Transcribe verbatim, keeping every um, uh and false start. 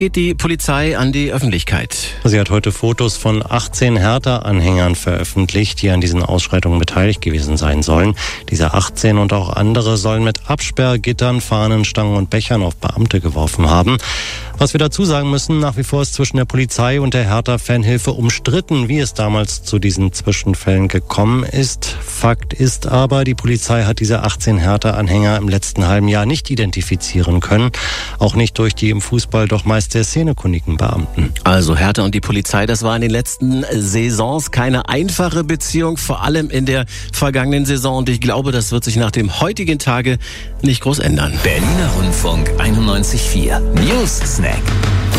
Geht die Polizei an die Öffentlichkeit? Sie hat heute Fotos von achtzehn Hertha-Anhängern veröffentlicht, die an diesen Ausschreitungen beteiligt gewesen sein sollen. Diese achtzehn und auch andere sollen mit Absperrgittern, Fahnenstangen und Bechern auf Beamte geworfen haben. Was wir dazu sagen müssen, nach wie vor ist zwischen der Polizei und der Hertha-Fanhilfe umstritten, wie es damals zu diesen Zwischenfällen gekommen ist. Fakt ist aber, die Polizei hat diese achtzehn Hertha-Anhänger im letzten halben Jahr nicht identifizieren können. Auch nicht durch die im Fußball doch meist sehr szenekundigen Beamten. Also Hertha und die Polizei, das war in den letzten Saisons keine einfache Beziehung, vor allem in der vergangenen Saison. Und ich glaube, das wird sich nach dem heutigen Tage nicht groß ändern. Berliner Rundfunk einundneunzig Komma vier News Snack.